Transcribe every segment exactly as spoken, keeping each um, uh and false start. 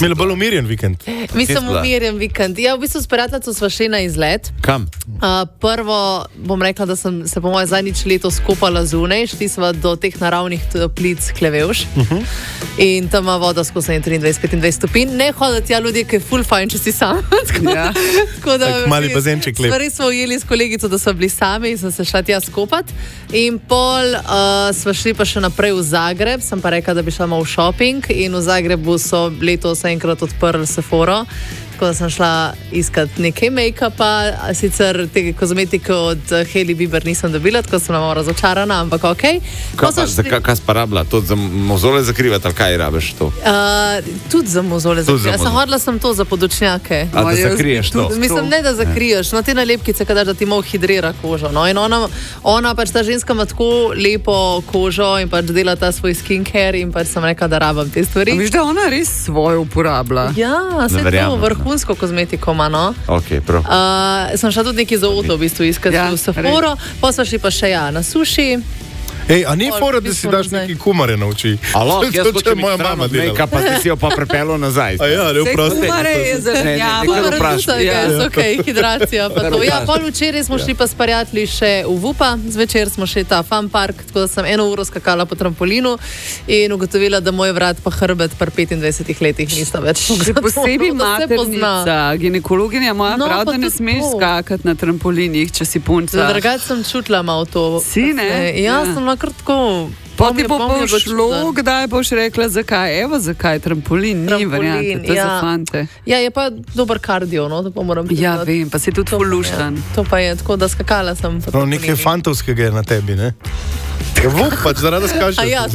Imeli bolj umirjen vikend. Mi smo umirjen vikend. Ja, v bistvu s prijateljico sva šli na izlet. Kam? Uh, prvo bom rekla, da sem se po mojem zadnjič leto skopala zunaj, šli sva do teh naravnih toplic Klevevš. Uh -huh. In tam ima voda skozi triindvajset petindvajset stopinj. Ne hoditi, ja, ljudje, ki je ful fajn, če si sam. tako, ja. tako da, tak mali bazenček lep. Res smo ujeli s kolegico, da smo bili sami in sem se šla tja skopat. In pol uh, sva šli pa še naprej v Zagreb, sem pa rekla, da bi šla malo v shopping in v Zagrebu so letos enkrat odprli Sephoro. Tako da sem šla iskat nekaj make-upa, sicer tega kozmetika od Hailey Bieber nisem dobila, tako sem malo razočarana, ampak ok. Kaj šli... pa sparabla? To za mozole zakrivati, ali kaj rabiš to? Uh, tudi za mozole zakrivati. Sem hodila sem to za podočnjake. A da zakriješ to? Mislim, ne da zakriješ, no te nalepkice, kadar da ti malo hidrira kožo. No? In ona, ona pač ta ženska ima tako lepo kožo in pač dela ta svoj skincare in pač sem rekla, da rabam te stvari. A viš, da ona res svoje uporablja? Ja, se to vrhunsko kozmetiko ima, no. Ok, prav. Uh, sem šla tudi nekaj za auto, v bistvu, iskati ja, v Sephoro, pa sem šli pa še ja, na suši. Ej, a ni fora, da si daš neki kumare nauči? Alo, jaz hočem moja mama delala. Nekaj pa si jo pa prepelo nazaj. A ja, ne vprosti. Kumare je zelenjava. Kumare tudi, ja. Ok, hidracija pa to. Ja, pol včeraj smo šli pa s prijatelji še v Vupa, zvečer smo šli ta fun park, tako da sem eno uro skakala po trampolinu in ugotovila, da moj vrat pa hrbet pri petindvajsetih letih nista več. Posebej maternica, ginekologinja moja no, prav, da ne smeš skakati na trampolinih, če si punca. Drugač sem čutila malo to. Si, ne? Ja, sem kar tako. Pa ti bo šlo, kdaj boš rekla, zakaj? Evo, zakaj trampolin, ni variante, to je ja. za fante. Ja, je pa dober kardio, no, to pa moram biti. Ja, vem, pa si tudi fuluštan. Ja, to pa je, tako da skakala sem. No, nekaj fantovskega je na tebi, ne? Vup, pač, da rada skačeš. A ja,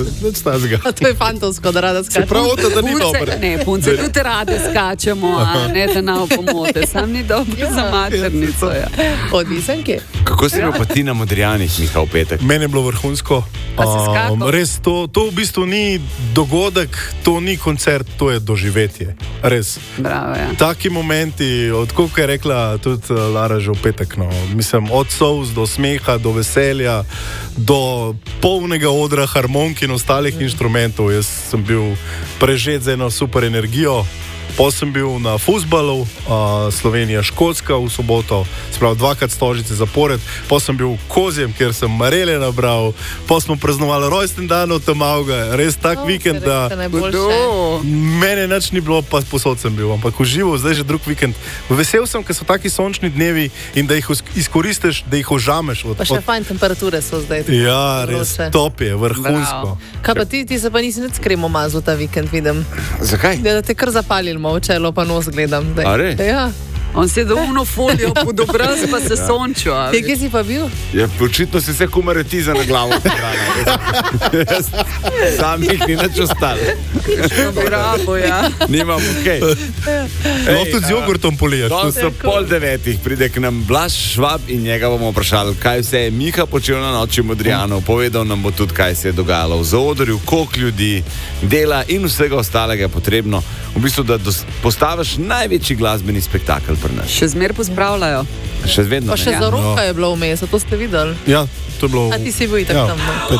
a to je fantovsko, da rada skačeš. Se prav to, da ni dobro. Ne, punce, tudi rade skačemo, a ne, da nam pomote. Sam ni dobro ja, za maternico, ja. Odvisen kje. Kako si imel pa ti na Modrijanih, Miha, v petek? Meni je bilo vrhunsko. Um, res, to, to v bistvu ni dogodek, to ni koncert, to je doživetje. Res. Bravo, ja. Taki momenti, od koliko je rekla tudi Lara že v petek, no. Mislim, od solz do smeha, do veselja, do polnega odra harmonk in ostalih mm. inštrumentov. Jaz sem bil prežet z eno super energijo. Pa sem bil na fuzbalu, uh, Slovenija-Škotska v soboto, sprav dvakrat stožice zapored, pa sem bil v Kozjem, kjer sem marele nabral, pa smo praznovali rojsten dan od Tamauga, res tak oh, vikend, da mene nič ni bilo, pa posod sem bil, ampak užival, zdaj že drug vikend. Vesel sem, ker so taki sončni dnevi in da jih izkoristiš, da jih ožameš. Od, pa še od... fajn temperature so zdaj. Ja, res, top je, vrhunsko. Bravo. Kaj pa ti, ti se pa nisi nič kremo mazal ta vikend, vidim. Zakaj? Da, da te kar zapalil čelo, pa nos gledam. Ja. On se je dolno folijo pod obraz, pa se ja. sončil. Te, kje si pa bil? Ja, očitno si se kumare tiza na glavo. Sam jih ni nič ostalo. Bravo, ja. Nimam, okej. Okay. Lahko tudi z jogurtom poliješ. Danes so pol devetih, pride k nam Blaž Švab in njega bomo vprašali, kaj vse je Miha počel na noči Modrijanov. Povedal nam bo tudi, kaj se je dogajalo v zaodrju, koliko ljudi dela in vsega ostalega je potrebno. V bistvu, da postaviš največji glasbeni spektakel pri nas. Še zmer pospravljajo. Še vedno. Pa še ja. za roka je bilo vmes, to ste videli? Ja, to je bilo. A ti si bil itak ja. tam.